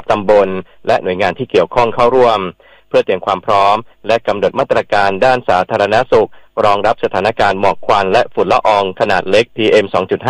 ตำบลและหน่วยงานที่เกี่ยวข้องเข้าร่วมเพื่อเตรียมความพร้อมและกำหนดมาตรการด้านสาธารณสุขรองรับสถานการณ์หมอกควันและฝุ่นละอองขนาดเล็ก PM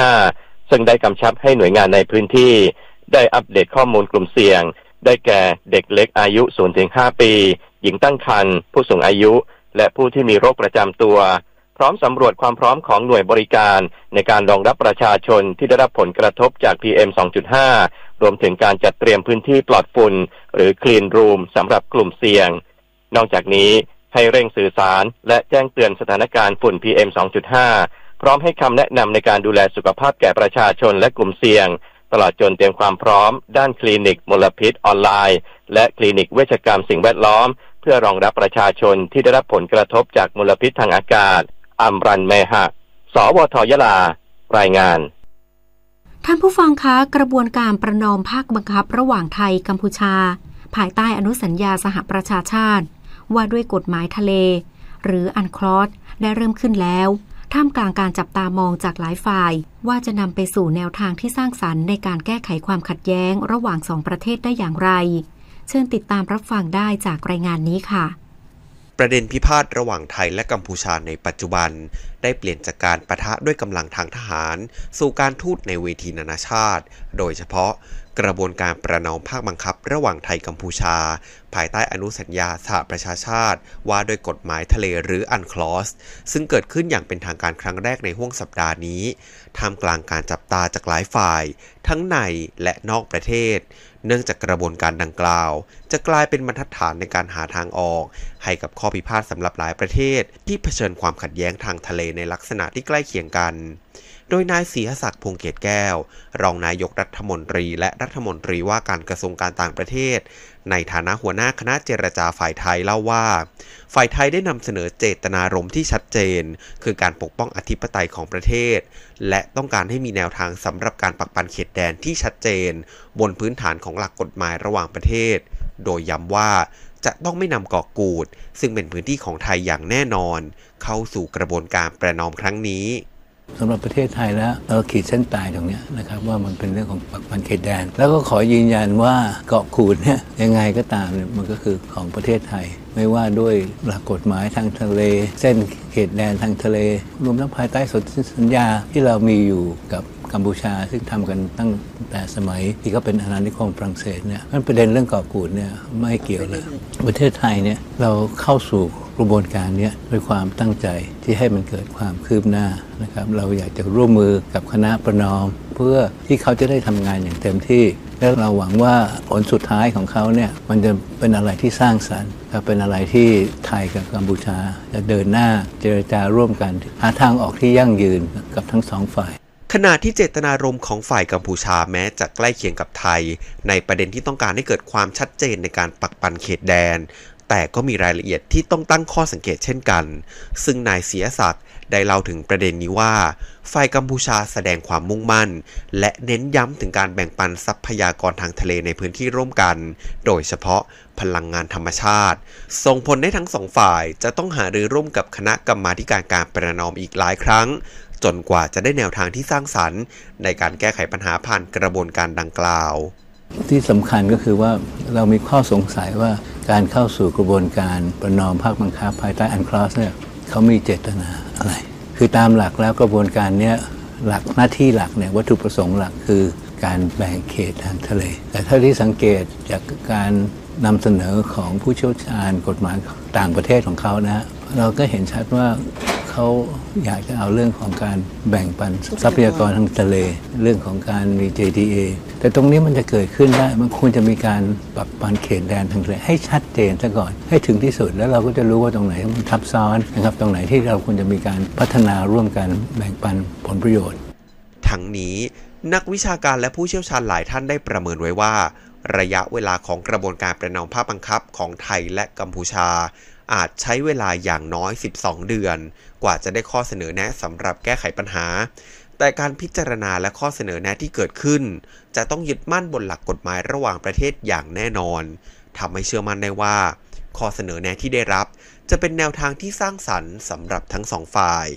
2.5 ซึ่งได้กำชับให้หน่วยงานในพื้นที่ได้อัปเดตข้อมูลกลุ่มเสี่ยงได้แก่เด็กเล็กอายุ 0-5 ปีหญิงตั้งครรภ์ผู้สูงอายุและผู้ที่มีโรคประจำตัวพร้อมสำรวจความพร้อมของหน่วยบริการในการรองรับประชาชนที่ได้รับผลกระทบจาก PM 2.5 รวมถึงการจัดเตรียมพื้นที่ปลอดฝุ่นหรือ Clean Room สำหรับกลุ่มเสี่ยงนอกจากนี้ให้เร่งสื่อสารและแจ้งเตือนสถานการณ์ฝุ่น PM 2.5 พร้อมให้คำแนะนำในการดูแลสุขภาพแก่ประชาชนและกลุ่มเสี่ยงตลอดจนเตรียมความพร้อมด้านคลินิกมลพิษออนไลน์และคลินิกเวชกรรมสิ่งแวดล้อมเพื่อรองรับประชาชนที่ได้รับผลกระทบจากมลพิษทางอากาศอัมรันเมหะ สวท.ยะลารายงานท่านผู้ฟังคะกระบวนการประนอมภาคบังคับระหว่างไทยกัมพูชาภายใต้อนุสัญญาสหประชาชาติว่าด้วยกฎหมายทะเลหรืออันคลอสได้เริ่มขึ้นแล้วท่ามกลางการจับตามองจากหลายฝ่ายว่าจะนำไปสู่แนวทางที่สร้างสรรค์ในการแก้ไขความขัดแย้งระหว่างสองประเทศได้อย่างไรเชิญติดตามรับฟังได้จากรายงานนี้ค่ะประเด็นพิพาทระหว่างไทยและกัมพูชาในปัจจุบันได้เปลี่ยนจากการปะทะด้วยกำลังทางทหารสู่การทูตในเวทีนานาชาติโดยเฉพาะกระบวนการประนอมภาคบังคับระหว่างไทยกัมพูชาภายใต้อนุสัญญาสหประชาชาติว่าโดยกฎหมายทะเลหรืออันคลอสซึ่งเกิดขึ้นอย่างเป็นทางการครั้งแรกในห้วงสัปดาห์นี้ท่ามกลางการจับตาจากหลายฝ่ายทั้งในและนอกประเทศเนื่องจากกระบวนการดังกล่าวจะกลายเป็นบรรทัดฐานในการหาทางออกให้กับข้อพิพาทสำหรับหลายประเทศที่เผชิญความขัดแย้งทางทะเลในลักษณะที่ใกล้เคียงกันโดยนายศรีหศักดิ์พงษ์เกตแก้วรองนายกรัฐมนตรีและรัฐมนตรีว่าการกระทรวงการต่างประเทศในฐานะหัวหน้าคณะเจรจาฝ่ายไทยเล่าว่าฝ่ายไทยได้นำเสนอเจตนารมณ์ที่ชัดเจนคือการปกป้องอธิปไตยของประเทศและต้องการให้มีแนวทางสำหรับการปักปันเขตแดนที่ชัดเจนบนพื้นฐานของหลักกฎหมายระหว่างประเทศโดยย้ำว่าจะต้องไม่นำเกาะกูดซึ่งเป็นพื้นที่ของไทยอย่างแน่นอนเข้าสู่กระบวนการประนอมครั้งนี้สำหรับประเทศไทยแล้วเราขีดเส้นตายตรงนี้นะครับว่ามันเป็นเรื่องของปักปันเขตแดนแล้วก็ขอยืนยันว่าเกาะกูดเนี่ยยังไงก็ตามมันก็คือของประเทศไทยไม่ว่าด้วยหลักกฎหมายทางทะเลเส้นเขตแดนทางทะเลรวมทั้งภายใต้สนธิสัญญาที่เรามีอยู่กับกัมพูชาซึ่งทำกันตั้งแต่สมัยที่เขาเป็นอาณานิคมฝรั่งเศสเนี่ยมันประเด็นเรื่องเกาะกูดเนี่ยไม่เกี่ยวเลยประเทศไทยเนี่ยเราเข้าสู่กระบวนการนี้ด้วยความตั้งใจที่ให้มันเกิดความคืบหน้านะครับเราอยากจะร่วมมือกับคณะประนอมเพื่อที่เขาจะได้ทำงานอย่างเต็มที่และเราหวังว่าผลสุดท้ายของเขาเนี่ยมันจะเป็นอะไรที่สร้างสรรค์เป็นอะไรที่ไทยกับกัมพูชาจะเดินหน้าเจรจาร่วมกันหาทางออกที่ยั่งยืนกับทั้งสองฝ่ายขณะที่เจตนารมณ์ของฝ่ายกัมพูชาแม้จะใกล้เคียงกับไทยในประเด็นที่ต้องการให้เกิดความชัดเจนในการปักปันเขตแดนแต่ก็มีรายละเอียดที่ต้องตั้งข้อสังเกตเช่นกันซึ่งนายศรีศักดิ์ได้เล่าถึงประเด็นนี้ว่าฝ่ายกัมพูชาแสดงความมุ่งมั่นและเน้นย้ำถึงการแบ่งปันทรัพยากรทางทะเลในพื้นที่ร่วมกันโดยเฉพาะพลังงานธรรมชาติส่งผลให้ทั้งสองฝ่ายจะต้องหารือร่วมกับคณะกรรมาธิการการประนอมอีกหลายครั้งจนกว่าจะได้แนวทางที่สร้างสรรค์ในการแก้ไขปัญหาผ่านกระบวนการดังกล่าวที่สำคัญก็คือว่าเรามีข้อสงสัยว่าการเข้าสู่กระบวนการประนอมภาคบังคับภายใต้อันคลอสเนี่ยเขามีเจตนาอะไรคือตามหลักแล้วกระบวนการนี้หลักหน้าที่หลักเนี่ยวัตถุประสงค์หลักคือการแบ่งเขตทางทะเลแต่ถ้าที่สังเกตจากการนำเสนอของผู้เชี่ยวชาญกฎหมายต่างประเทศของเขานะเราก็เห็นชัดว่าเขาอยากจะเอาเรื่องของการแบ่งปันทรัพยากรทางทะเลเรื่องของการมี JDA แต่ตรงนี้มันจะเกิดขึ้นได้มันควรจะมีการปักปันเขตแดนทางทะเลให้ชัดเจนซะก่อนให้ถึงที่สุดแล้วเราก็จะรู้ว่าตรงไหนมันทับซ้อนนะครับตรงไหนที่เราควรจะมีการพัฒนาร่วมกันแบ่งปันผลประโยชน์ทั้งนี้นักวิชาการและผู้เชี่ยวชาญหลายท่านได้ประเมินไว้ว่าระยะเวลาของกระบวนการประนอมภาคบังคับของไทยและกัมพูชาอาจใช้เวลาอย่างน้อย12เดือนกว่าจะได้ข้อเสนอแนะสำหรับแก้ไขปัญหาแต่การพิจารณาและข้อเสนอแนะที่เกิดขึ้นจะต้องยึดมั่นบนหลักกฎหมายระหว่างประเทศอย่างแน่นอนทำให้เชื่อมั่นได้ว่าข้อเสนอแนะที่ได้รับจะเป็นแนวทางที่สร้างสรรค์สำหรับทั้งสองฝ่าย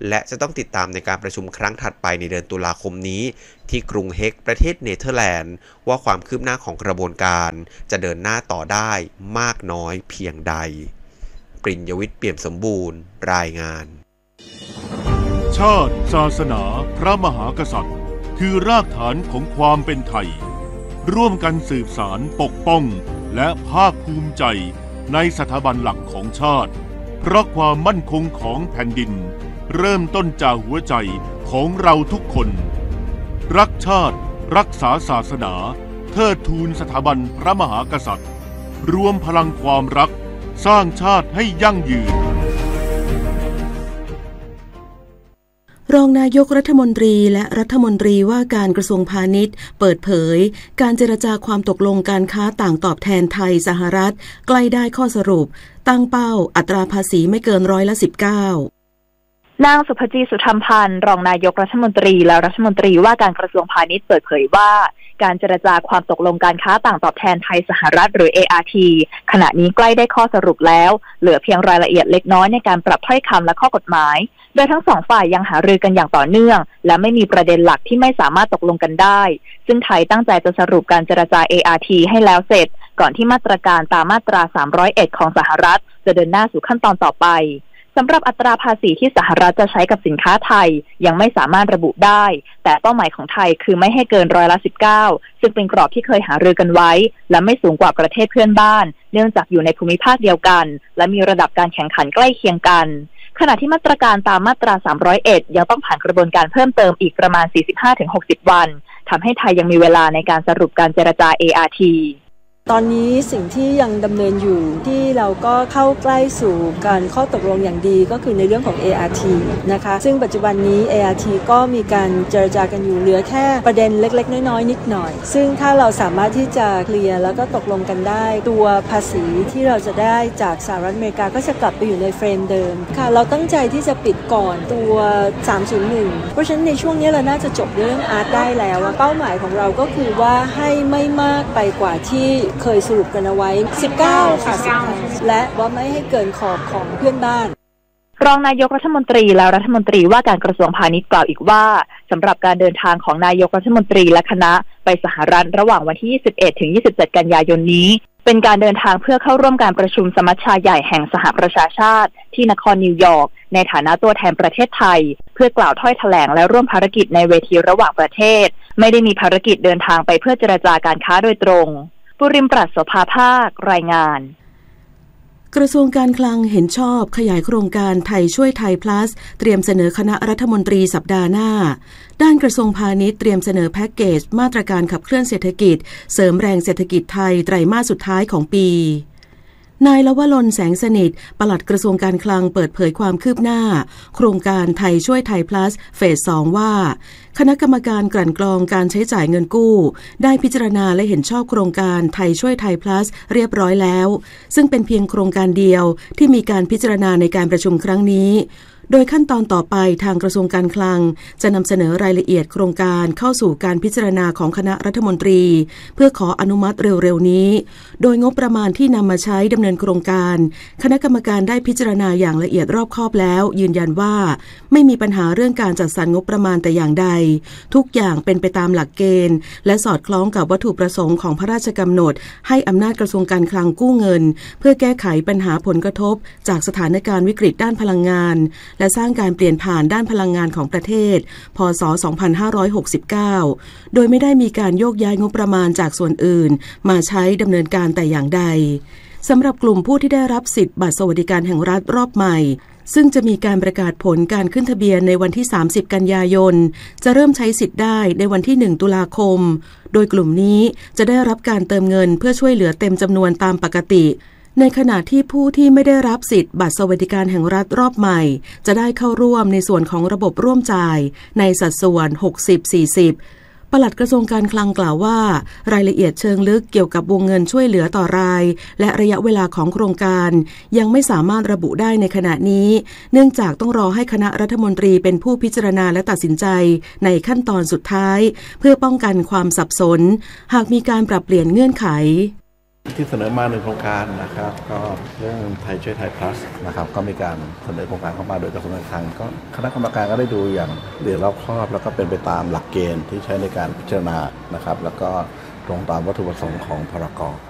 และจะต้องติดตามในการประชุมครั้งถัดไปในเดือนตุลาคมนี้ที่กรุงเฮกประเทศเนเธอร์แลนด์ว่าความคืบหน้าของกระบวนการจะเดินหน้าต่อได้มากน้อยเพียงใดปริญญวิทย์ เปี่ยมสมบูรณ์รายงานชาติศาสนาพระมหากษัตริย์คือรากฐานของความเป็นไทยร่วมกันสืบสานปกป้องและภาคภูมิใจในสถาบันหลักของชาติเพราะความมั่นคงของแผ่นดินเริ่มต้นจากหัวใจของเราทุกคนรักชาติรักษาศาสนาเทิดทูนสถาบันพระมหากษัตริย์รวมพลังความรักสร้างชาติให้ยั่งยืนรองนายกรัฐมนตรีและรัฐมนตรีว่าการกระทรวงพาณิชย์เปิดเผยการเจรจาความตกลงการค้าต่างตอบแทนไทยสหรัฐใกล้ได้ข้อสรุปตั้งเป้าอัตราภาษีไม่เกิน19% นางสุภจี สุธรรมพันธ์รองนายกรัฐมนตรีและรัฐมนตรีว่าการกระทรวงพาณิชย์เปิดเผยว่าการเจรจาความตกลงการค้าต่างตอบแทนไทยสหรัฐหรือ ART ขณะนี้ใกล้ได้ข้อสรุปแล้วเหลือเพียงรายละเอียดเล็กน้อยในการปรับถ้อยคำและข้อกฎหมายโดยทั้งสองฝ่ายยังหารือกันอย่างต่อเนื่องและไม่มีประเด็นหลักที่ไม่สามารถตกลงกันได้ซึ่งไทยตั้งใจจะสรุปการเจรจา ART ให้แล้วเสร็จก่อนที่มาตรการตามมาตรา301ของสหรัฐจะเดินหน้าสู่ขั้นตอนต่อไปสำหรับอัตราภาษีที่สหรัฐจะใช้กับสินค้าไทยยังไม่สามารถระบุได้แต่เป้าหมายของไทยคือไม่ให้เกิน19%ซึ่งเป็นกรอบที่เคยหารือกันไว้และไม่สูงกว่าประเทศเพื่อนบ้านเนื่องจากอยู่ในภูมิภาคเดียวกันและมีระดับการแข่งขันใกล้เคียงกันขณะที่มาตรการตามมาตรา301ยังต้องผ่านกระบวนการเพิ่มเติมอีกประมาณ 45-60 วันทำให้ไทยยังมีเวลาในการสรุปการเจรจา ART ตอนนี้สิ่งที่ยังดำเนินอยู่ที่เราก็เข้าใกล้สู่การข้อตกลงอย่างดีก็คือในเรื่องของ ART นะคะซึ่งปัจจุบันนี้ ART ก็มีการเจรจากันอยู่เหลือแค่ประเด็นเล็กๆน้อยๆนิดหน่อยซึ่งถ้าเราสามารถที่จะเคลียร์แล้วก็ตกลงกันได้ตัวภาษีที่เราจะได้จากสหรัฐอเมริกาก็จะกลับไปอยู่ในเฟรมเดิมค่ะเราตั้งใจที่จะปิดก่อนตัว301เพราะฉะนั้นในช่วงนี้เราน่าจะจบเรื่องอาร์ตได้แล้วเป้าหมายของเราก็คือว่าให้ไม่มากไปกว่าที่เคยสรุปกันเอาไว้19ค่ะและว่าไม่ให้เกินขอบของเพื่อนบ้านรองนายกรัฐมนตรีและรัฐมนตรีว่าการกระทรวงพาณิชย์กล่าวอีกว่าสำหรับการเดินทางของนายกรัฐมนตรีและคณะไปสหรัฐระหว่างวันที่21ถึง27กันยายนนี้เป็นการเดินทางเพื่อเข้าร่วมการประชุมสมัชชาใหญ่แห่งสหประชาชาติที่นครนิวยอร์กในฐานะตัวแทนประเทศไทยเพื่อกล่าวถ้อยแถลงและร่วมภารกิจในเวทีระหว่างประเทศไม่ได้มีภารกิจเดินทางไปเพื่อเจรจาการค้าโดยตรงปุริมปรัชโสภาภาครายงานกระทรวงการคลังเห็นชอบขยายโครงการไทยช่วยไทย plus เตรียมเสนอคณะรัฐมนตรีสัปดาห์หน้าด้านกระทรวงพาณิชย์เตรียมเสนอแพ็กเกจมาตรการขับเคลื่อนเศรษฐกิจเสริมแรงเศรษฐกิจไทยไตรมาสสุดท้ายของปีนายลวลแสงสนิทปลัดกระทรวงการคลังเปิดเผยความคืบหน้าโครงการไทยช่วยไทย plus เฟส 2 ว่าคณะกรรมการกลั่นกรองการใช้จ่ายเงินกู้ได้พิจารณาและเห็นชอบโครงการไทยช่วยไทย plus เรียบร้อยแล้วซึ่งเป็นเพียงโครงการเดียวที่มีการพิจารณาในการประชุมครั้งนี้โดยขั้นตอนต่อไปทางกระทรวงการคลังจะนำเสนอรายละเอียดโครงการเข้าสู่การพิจารณาของคณะรัฐมนตรีเพื่อขออนุมัติเร็วๆนี้โดยงบประมาณที่นำมาใช้ดำเนินโครงการคณะกรรมการได้พิจารณาอย่างละเอียดรอบคอบแล้วยืนยันว่าไม่มีปัญหาเรื่องการจัดสรรงบประมาณแต่อย่างใดทุกอย่างเป็นไปตามหลักเกณฑ์และสอดคล้องกับวัตถุประสงค์ของพระราชกำหนดให้อำนาจกระทรวงการคลังกู้เงินเพื่อแก้ไขปัญหาผลกระทบจากสถานการณ์วิกฤตด้านพลังงานและสร้างการเปลี่ยนผ่านด้านพลังงานของประเทศพ.ศ. 2569 โดยไม่ได้มีการโยกย้ายงบประมาณจากส่วนอื่นมาใช้ดำเนินการแต่อย่างใดสำหรับกลุ่มผู้ที่ได้รับสิทธิบัตรสวัสดิการแห่งรัฐรอบใหม่ซึ่งจะมีการประกาศผลการขึ้นทะเบียนในวันที่30กันยายนจะเริ่มใช้สิทธิ์ได้ในวันที่1ตุลาคมโดยกลุ่มนี้จะได้รับการเติมเงินเพื่อช่วยเหลือเต็มจำนวนตามปกติในขณะที่ผู้ที่ไม่ได้รับสิทธิ์บัตรสวัสดิการแห่งรัฐรอบใหม่จะได้เข้าร่วมในส่วนของระบบร่วมจ่ายในสัดส่วน 60-40 ปลัดกระทรวงการคลังกล่าวว่ารายละเอียดเชิงลึกเกี่ยวกับวงเงินช่วยเหลือต่อรายและระยะเวลาของโครงการยังไม่สามารถระบุได้ในขณะนี้เนื่องจากต้องรอให้คณะรัฐมนตรีเป็นผู้พิจารณาและตัดสินใจในขั้นตอนสุดท้ายเพื่อป้องกันความสับสนหากมีการปรับเปลี่ยนเงื่อนไขที่เสนอมา1โครงการนะครับก็เรื่องไทยช่วยไทย plus นะครับก็มีการเสนอโครงการเข้ามาโดยกระทรวงการคลังก็คณะกรรมการก็ได้ดูอย่างละเอียดรอบคอบแล้วก็เป็นไปตามหลักเกณฑ์ที่ใช้ในการพิจารณานะครับแล้วก็ตรงตามวัตถุประสงค์ของพรก